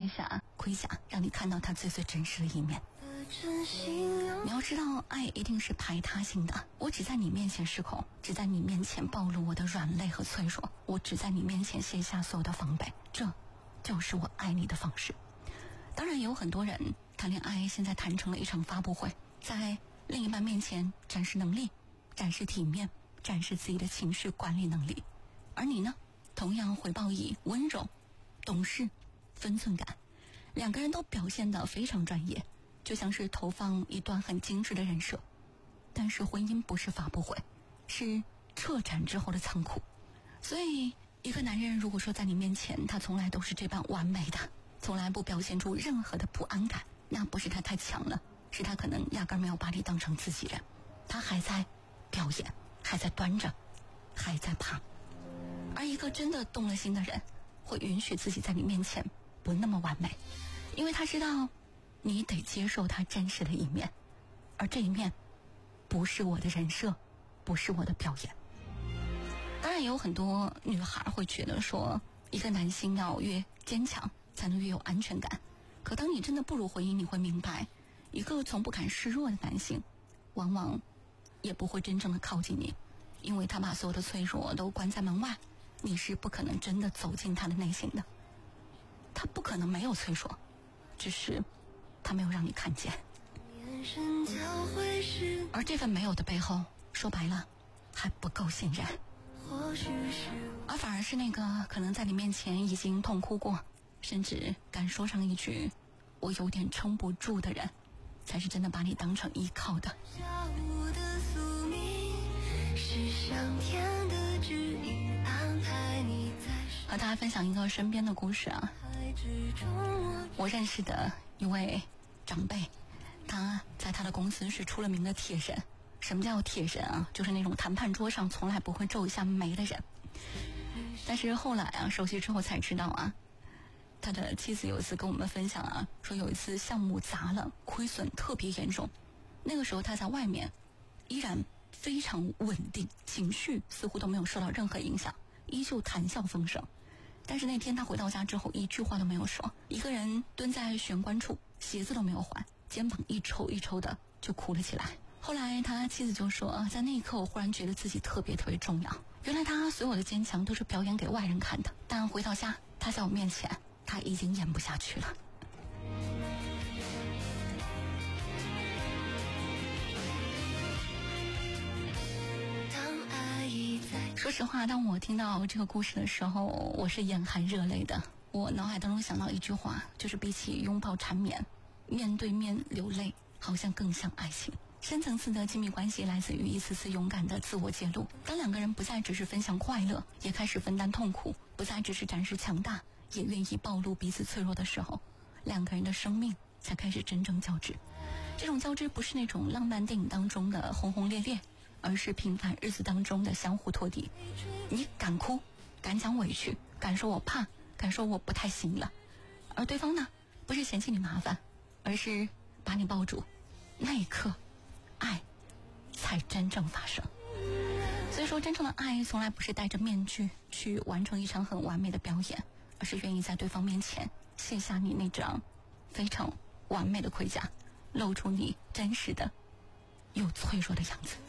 下盔甲，让你看到他最最真实的一面。你要知道，爱一定是排他性的。我只在你面前失控，只在你面前暴露我的软肋和脆弱，我只在你面前卸下所有的防备，这就是我爱你的方式。当然，有很多人谈恋爱现在谈成了一场发布会，在另一半面前展示能力，展示体面，展示自己的情绪管理能力。而你呢，同样回报以温柔、懂事、分寸感，两个人都表现得非常专业，就像是投放一段很精致的人设。但是婚姻不是发布会，是撤展之后的仓库。所以一个男人如果说在你面前他从来都是这般完美的，从来不表现出任何的不安感，那不是他太强了，是他可能压根没有把你当成自己人，他还在表演，还在端着，还在怕。而一个真的动了心的人，会允许自己在你面前不那么完美，因为他知道你得接受他真实的一面，而这一面不是我的人设，不是我的表演。当然也有很多女孩会觉得说，一个男性要越坚强才能越有安全感。可当你真的步入婚姻，你会明白，一个从不敢示弱的男性往往也不会真正的靠近你，因为他把所有的脆弱都关在门外，你是不可能真的走进他的内心的。他不可能没有脆弱，只是他没有让你看见。而这份没有的背后，说白了还不够信任，而反而是那个可能在你面前已经痛哭过，甚至敢说上一句我有点撑不住的人，才是真的把你当成依靠的。和大家分享一个身边的故事啊，我认识的一位长辈，他在他的公司是出了名的铁人。什么叫铁人啊？就是那种谈判桌上从来不会皱一下眉的人。但是后来啊，熟悉之后才知道啊，他的妻子有一次跟我们分享啊，说有一次项目砸了，亏损特别严重。那个时候他在外面依然非常稳定，情绪似乎都没有受到任何影响，依旧谈笑风生。但是那天他回到家之后，一句话都没有说，一个人蹲在玄关处，鞋子都没有换，肩膀一抽一抽的就哭了起来。后来他妻子就说，在那一刻我忽然觉得自己特别特别重要，原来他所有的坚强都是表演给外人看的，但回到家他在我面前，他已经演不下去了。说实话，当我听到这个故事的时候，我是眼含热泪的。我脑海当中想到一句话，就是比起拥抱缠绵，面对面流泪好像更像爱情。深层次的亲密关系来自于一次次勇敢的自我揭露。当两个人不再只是分享快乐，也开始分担痛苦，不再只是展示强大，也愿意暴露彼此脆弱的时候，两个人的生命才开始真正交织。这种交织不是那种浪漫电影当中的轰轰烈烈，而是平凡日子当中的相互托底。你敢哭，敢讲委屈，敢说我怕，敢说我不太行了，而对方呢，不是嫌弃你麻烦，而是把你抱住，那一刻爱才真正发生。所以说，真正的爱从来不是戴着面具去完成一场很完美的表演，而是愿意在对方面前卸下你那张非常完美的盔甲，露出你真实的又脆弱的样子。